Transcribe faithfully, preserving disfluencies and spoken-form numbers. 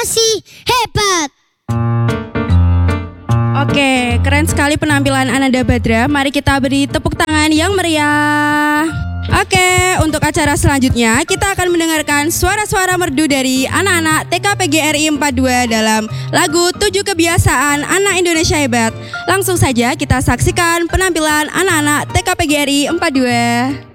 masih hebat. Oke, keren sekali penampilan Ananda Badra. Mari kita beri tepuk tangan yang meriah. Oke, untuk acara selanjutnya kita akan mendengarkan suara-suara merdu dari anak-anak T K P G R I empat puluh dua dalam lagu Tujuh Kebiasaan Anak Indonesia Hebat. Langsung saja kita saksikan penampilan anak-anak T K P G R I empat puluh dua.